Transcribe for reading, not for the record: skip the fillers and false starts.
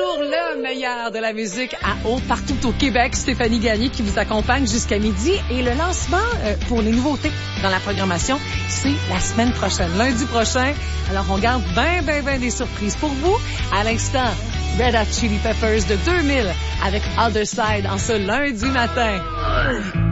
toujours le meilleur de la musique à eau partout au Québec. Stéphanie Gagné qui vous accompagne jusqu'à midi. Et le lancement pour les nouveautés dans la programmation, c'est la semaine prochaine, lundi prochain. Alors, on garde bien des surprises pour vous. À l'instant, Red Hot Chili Peppers de 2000 avec Other Side en ce lundi matin.